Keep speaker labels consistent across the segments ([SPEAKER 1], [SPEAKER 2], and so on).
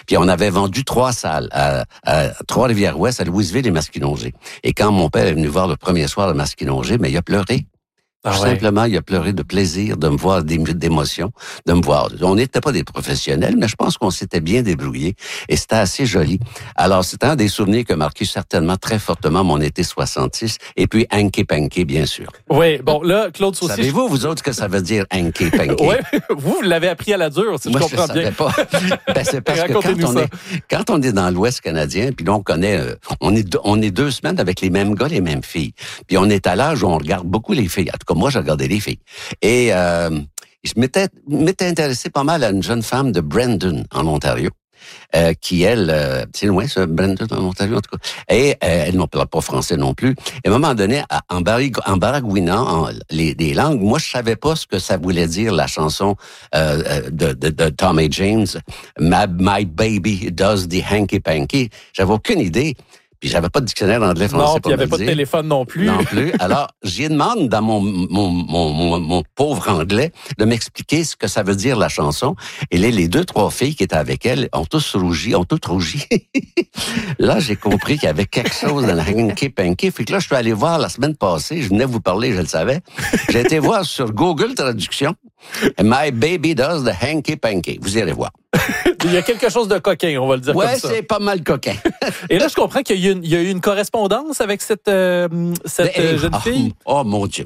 [SPEAKER 1] Puis on avait vendu 3 salles à Trois-Rivières-Ouest, à Louisville et Masquinongé. Et quand mon père est venu voir le premier soir de Masquinongé, mais il a pleuré. Tout simplement, il a pleuré de plaisir de me voir, d'émotion, de me voir. On n'était pas des professionnels, mais je pense qu'on s'était bien débrouillés et c'était assez joli. Alors, c'est un des souvenirs qui a marqué certainement très fortement mon été 66 et puis Hanky Panky, bien sûr.
[SPEAKER 2] Oui, bon, là, Claude Saucier...
[SPEAKER 1] Savez-vous, vous autres, ce que ça veut dire Hanky Panky?
[SPEAKER 2] Oui, vous l'avez appris à la dure, si
[SPEAKER 1] Moi,
[SPEAKER 2] je comprends bien.
[SPEAKER 1] Moi, je savais pas. Ben, c'est parce que quand on est dans l'Ouest canadien, puis là, on connaît, on est 2 semaines avec les mêmes gars, les mêmes filles. Puis on est à l'âge où on regarde beaucoup les filles. En tout cas, moi, je regardais les filles. Et je m'étais intéressé pas mal à une jeune femme de Brandon, en Ontario, qui, elle, c'est loin, ça, Brandon, en Ontario, en tout cas. Et elle ne parle pas français non plus. Et à un moment donné, en baragouinant les langues, moi, je savais pas ce que ça voulait dire, la chanson de Tommy James, My Baby Does the Hanky Panky. J'avais aucune idée. Puis j'avais pas de dictionnaire anglais-français.
[SPEAKER 2] Non, puis il n'y avait pas de téléphone non plus.
[SPEAKER 1] Non plus. Alors, j'y demande dans mon pauvre anglais de m'expliquer ce que ça veut dire la chanson. Et là, les 2-3 filles qui étaient avec elle ont toutes rougi. Là, j'ai compris qu'il y avait quelque chose dans le Hanky Panky. Fait que là, je suis allé voir la semaine passée. Je venais vous parler, je le savais. J'ai été voir sur Google Traduction. My baby does the Hanky Panky. Vous irez voir.
[SPEAKER 2] Il y a quelque chose de coquin, on va le dire comme ça.
[SPEAKER 1] Ouais, c'est pas mal coquin.
[SPEAKER 2] Et là, je comprends qu'il y a eu une correspondance avec cette jeune fille.
[SPEAKER 1] Oh, mon Dieu.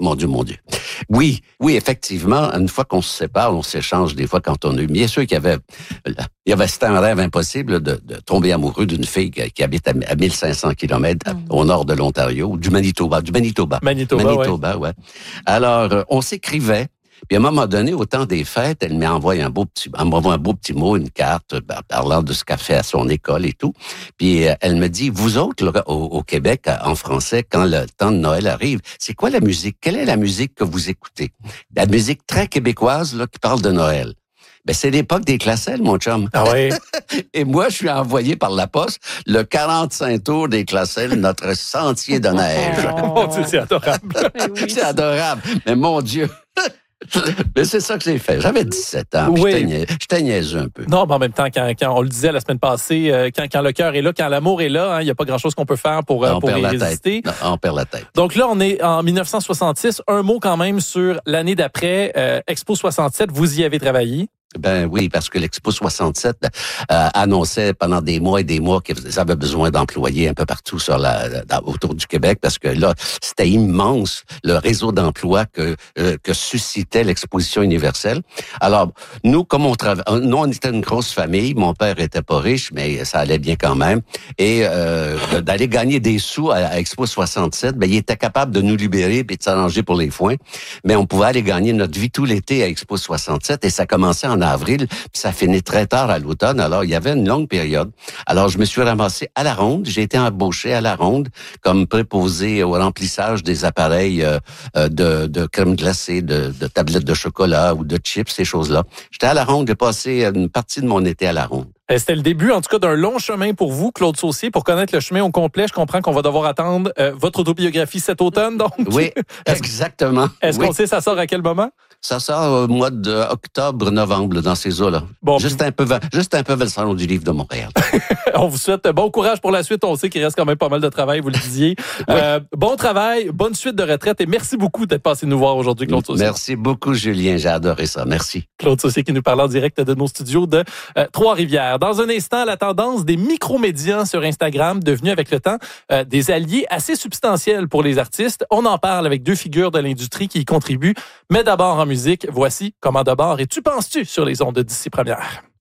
[SPEAKER 1] Oui, effectivement, une fois qu'on se sépare, on s'échange des fois quand on est... Bien sûr qu'il y avait c'était un rêve impossible de tomber amoureux d'une fille qui habite à 1500 kilomètres au nord de l'Ontario, du Manitoba. Manitoba, ouais. Alors, on s'écrivait. Puis à un moment donné, au temps des fêtes, elle m'envoie un beau petit mot, une carte, parlant de ce qu'elle fait à son école et tout. Puis elle me dit, vous autres, là, au Québec, en français, quand le temps de Noël arrive, c'est quoi la musique? Quelle est la musique que vous écoutez? La musique très québécoise, là, qui parle de Noël. Ben, c'est l'époque des Classelles, mon chum.
[SPEAKER 2] Ah oui?
[SPEAKER 1] Et moi, je suis envoyé par la poste le 45 tours des Classelles, notre sentier de neige.
[SPEAKER 2] Mon Dieu, c'est adorable.
[SPEAKER 1] Oui, c'est adorable. Mais mon Dieu... Mais c'est ça que j'ai fait. J'avais 17 ans.
[SPEAKER 2] Oui.
[SPEAKER 1] J'étais niaiseux un peu.
[SPEAKER 2] Non, mais en même temps, quand on le disait la semaine passée, quand le cœur est là, quand l'amour est là, il n'y a pas grand-chose qu'on peut faire pour y résister.
[SPEAKER 1] Non, on perd la tête.
[SPEAKER 2] Donc là, on est en 1966. Un mot quand même sur l'année d'après. Expo 67, vous y avez travaillé.
[SPEAKER 1] Ben oui, parce que l'Expo 67 annonçait pendant des mois et des mois qu'ils avaient besoin d'employés un peu partout autour du Québec, parce que là, c'était immense le réseau d'emplois que suscitait l'exposition universelle. Alors, nous, comme on était une grosse famille, mon père était pas riche, mais ça allait bien quand même, et d'aller gagner des sous à Expo 67, ben il était capable de nous libérer et de s'arranger pour les foins, mais on pouvait aller gagner notre vie tout l'été à Expo 67, et ça commençait en avril, puis ça finit très tard à l'automne. Alors, il y avait une longue période. Alors, je me suis ramassé à la ronde. J'ai été embauché à la ronde comme préposé au remplissage des appareils de crème glacée, de tablettes de chocolat ou de chips, ces choses-là. J'étais à la ronde. J'ai passé une partie de mon été à la ronde.
[SPEAKER 2] C'était le début, en tout cas, d'un long chemin pour vous, Claude Saucier. Pour connaître le chemin au complet, je comprends qu'on va devoir attendre votre autobiographie cet automne, donc.
[SPEAKER 1] Oui, exactement.
[SPEAKER 2] Est-ce qu'on sait ça sort à quel moment?
[SPEAKER 1] Ça sort au mois d'octobre-novembre, dans ces eaux-là.
[SPEAKER 2] Bon,
[SPEAKER 1] juste un peu vers le Salon du Livre de Montréal.
[SPEAKER 2] On vous souhaite bon courage pour la suite. On sait qu'il reste quand même pas mal de travail, vous le disiez. Oui. Bon travail, bonne suite de retraite et merci beaucoup d'être passé nous voir aujourd'hui, Claude Saucier.
[SPEAKER 1] Merci beaucoup, Julien. J'ai adoré ça. Merci.
[SPEAKER 2] Claude Saucier qui nous parle en direct de nos studios de Trois-Rivières. Dans un instant, la tendance des micromédias sur Instagram, devenue avec le temps des alliés assez substantiels pour les artistes. On en parle avec 2 figures de l'industrie qui y contribuent. Mais d'abord en musique, voici Comment d'abord et tu penses-tu sur les ondes de d'ici première.